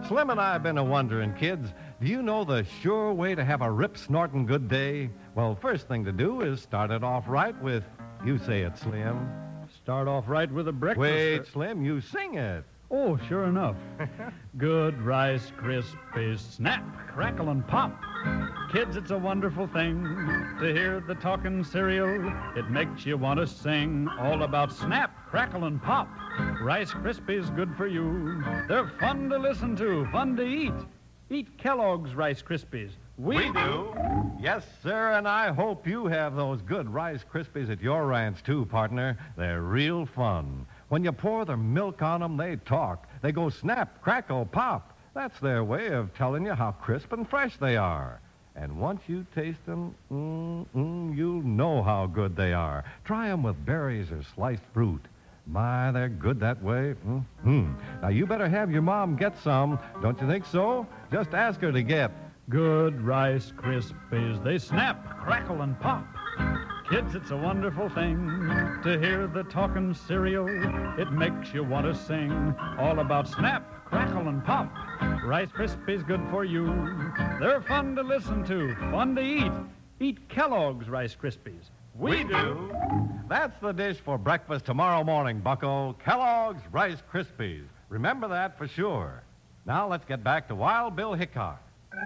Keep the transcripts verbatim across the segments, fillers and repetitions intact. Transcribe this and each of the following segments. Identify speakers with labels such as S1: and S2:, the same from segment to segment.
S1: Slim and I have been a-wondering, kids, do you know the sure way to have a rip-snorting good day? Well, first thing to do is start it off right with, you say it, Slim.
S2: Start off right with a breakfast.
S1: Wait, Slim, you sing it.
S2: Oh, sure enough. Good Rice Krispies, snap, crackle, and pop. Kids, it's a wonderful thing to hear the talking cereal. It makes you want to sing all about snap, crackle, and pop. Rice Krispies, good for you. They're fun to listen to, fun to eat. Eat Kellogg's Rice Krispies. We,
S1: we do. Yes, sir, and I hope you have those good Rice Krispies at your ranch, too, partner. They're real fun. When you pour their milk on them, they talk. They go snap, crackle, pop. That's their way of telling you how crisp and fresh they are. And once you taste them, mm, mm, you'll know how good they are. Try them with berries or sliced fruit. My, they're good that way. Mm-hmm. Now, you better have your mom get some. Don't you think so? Just ask her to get
S2: Good Rice Krispies. They snap, crackle, and pop. Kids, it's a wonderful thing to hear the talking cereal. It makes you want to sing all about snap, crackle, and pop. Rice Krispies, good for you. They're fun to listen to, fun to eat. Eat Kellogg's Rice Krispies.
S1: We, we do. That's the dish for breakfast tomorrow morning, bucko. Kellogg's Rice Krispies. Remember that for sure. Now let's get back to Wild Bill Hickok.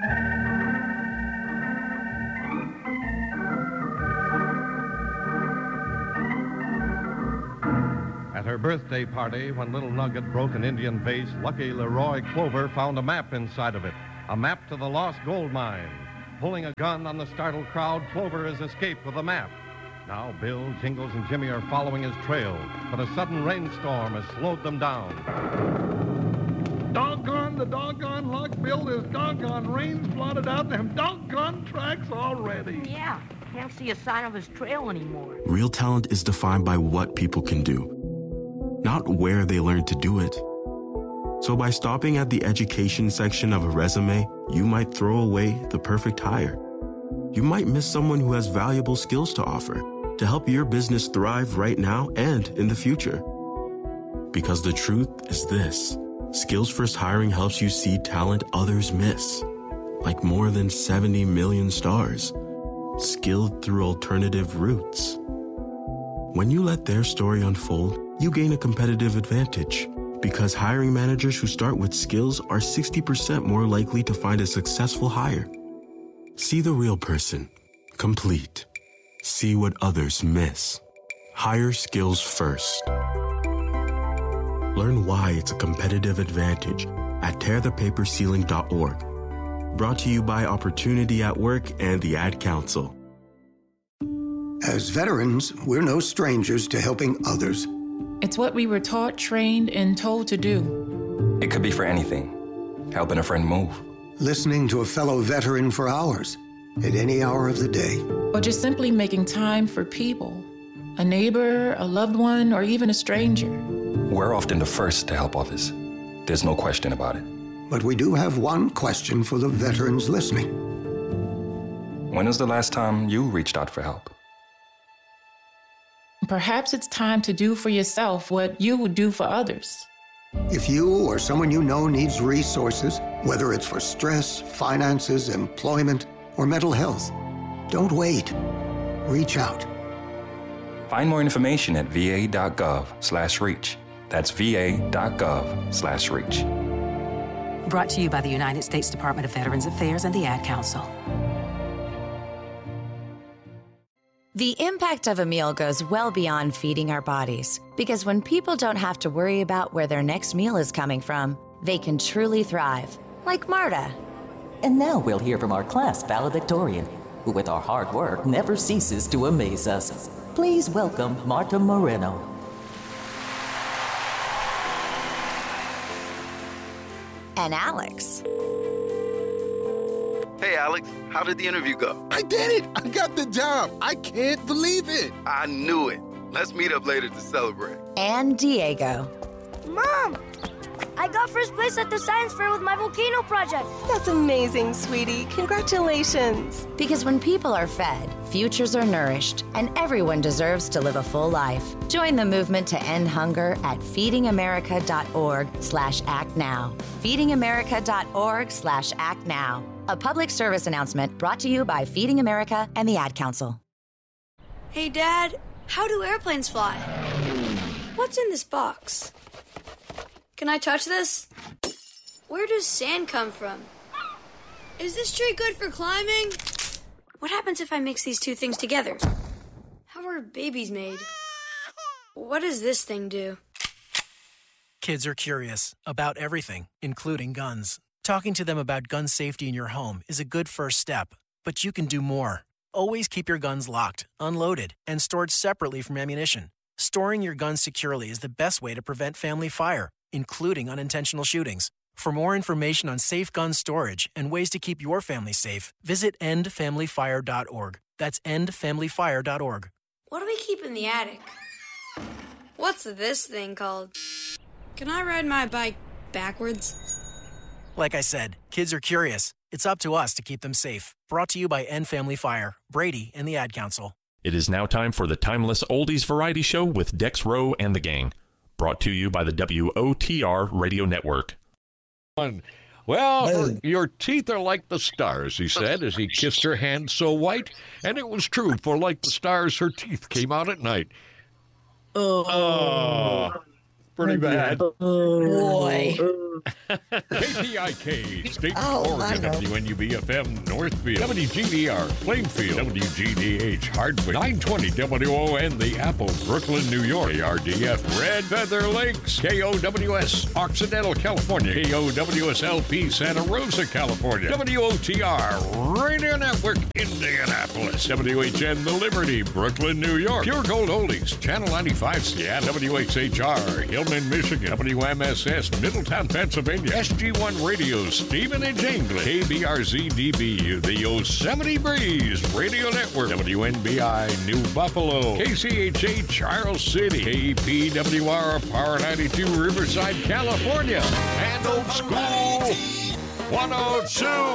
S1: At her birthday party, when Little Nugget broke an Indian vase, lucky Leroy Clover found a map inside of it, a map to the lost gold mine. Pulling a gun on the startled crowd, Clover has escaped with the map. Now Bill, Jingles, and Jimmy are following his trail, but a sudden rainstorm has slowed them down.
S3: Doggone the doggone luck, Bill. There's doggone rain's blotted out them doggone tracks already.
S4: Yeah, can't see a sign of his trail anymore.
S5: Real talent is defined by what people can do, not where they learn to do it. So by stopping at the education section of a resume, you might throw away the perfect hire. You might miss someone who has valuable skills to offer to help your business thrive right now and in the future. Because the truth is this. Skills First Hiring helps you see talent others miss, like more than seventy million stars, skilled through alternative routes. When you let their story unfold, you gain a competitive advantage because hiring managers who start with skills are sixty percent more likely to find a successful hire. See the real person, complete. See what others miss. Hire skills first. Learn why it's a competitive advantage at tear the paper ceiling dot org. Brought to you by Opportunity at Work and the Ad Council.
S6: As veterans, we're no strangers to helping others.
S7: It's what we were taught, trained, and told to do.
S8: It could be for anything. Helping a friend move.
S6: Listening to a fellow veteran for hours, at any hour of the day.
S7: Or just simply making time for people. A neighbor, a loved one, or even a stranger.
S8: We're often the first to help others. There's no question about it.
S6: But we do have one question for the veterans listening.
S8: When was the last time you reached out for help?
S7: Perhaps it's time to do for yourself what you would do for others.
S6: If you or someone you know needs resources, whether it's for stress, finances, employment, or mental health, don't wait. Reach out.
S8: Find more information at va.gov slash reach. That's va.gov slash reach.
S9: Brought to you by the United States Department of Veterans Affairs and the Ad Council.
S10: The impact of a meal goes well beyond feeding our bodies, because when people don't have to worry about where their next meal is coming from, they can truly thrive, like Marta.
S11: And now we'll hear from our class valedictorian, who with our hard work never ceases to amaze us. Please welcome Marta Moreno.
S10: And Alex.
S12: Hey, Alex, how did the interview go?
S13: I did it! I got the job! I can't believe it!
S12: I knew it. Let's meet up later to celebrate.
S10: And Diego.
S14: Mom, I got first place at the science fair with my volcano project.
S15: That's amazing, sweetie. Congratulations.
S10: Because when people are fed, futures are nourished, and everyone deserves to live a full life. Join the movement to end hunger at feedingamerica.org slash act now. feedingamerica.org slash act now. A public service announcement brought to you by Feeding America and the Ad Council.
S14: Hey, Dad, how do airplanes fly? What's in this box? Can I touch this? Where does sand come from? Is this tree good for climbing? What happens if I mix these two things together? How are babies made? What does this thing do?
S16: Kids are curious about everything, including guns. Talking to them about gun safety in your home is a good first step, but you can do more. Always keep your guns locked, unloaded, and stored separately from ammunition. Storing your guns securely is the best way to prevent family fire, including unintentional shootings. For more information on safe gun storage and ways to keep your family safe, visit end family fire dot org. That's end family fire dot org.
S14: What do we keep in the attic? What's this thing called? Can I ride my bike backwards?
S16: Like I said, kids are curious. It's up to us to keep them safe. Brought to you by End Family Fire, Brady, and the Ad Council.
S17: It is now time for the Timeless Oldies Variety Show with Dex Rowe and the gang. Brought to you by the W O T R Radio Network.
S18: Well, her, your teeth are like the stars, he said, as he kissed her hand so white. And it was true, for like the stars, her teeth came out at night.
S19: Oh.
S18: Oh. Pretty bad.
S19: Oh, boy.
S18: K P I K, State
S19: Oh,
S18: Oregon, W N U B F M, Northfield, W G D R, Plainfield, W G D H, Hardwick, nine twenty W O N, The Apple, Brooklyn, New York, A R D F, Red Feather Lakes, K O W S, Occidental, California, K O W S L P, Santa Rosa, California, W O T R, Radio Network, Indianapolis, W H N, The Liberty, Brooklyn, New York, Pure Gold Oldies, Channel ninety-five, Seattle, W H H R, Hillman, Michigan, W M S S, Middletown, Pennsylvania, S G one Radio, Stevenage, England, K B R Z D B, the Yosemite Breeze Radio Network, W N B I, New Buffalo, K C H A, Charles City, K P W R, Power ninety-two, Riverside, California, and Old School one oh two.